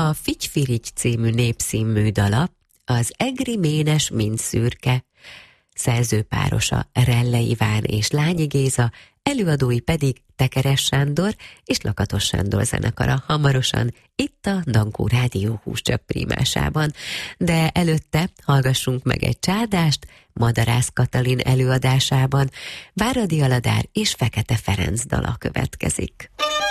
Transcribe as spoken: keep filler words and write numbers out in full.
a Figy-Firigy című népszínmű dala, az Egri Ménes mind szürke, szerzőpárosa Relle Iván és Lányi Géza, előadói pedig Tekeres Sándor és Lakatos Sándor zenekara hamarosan itt a Dankó Rádió húscsapp prímásában. De előtte hallgassunk meg egy csádást Madarász Katalin előadásában. Váradi Aladár és Fekete Ferenc dala következik.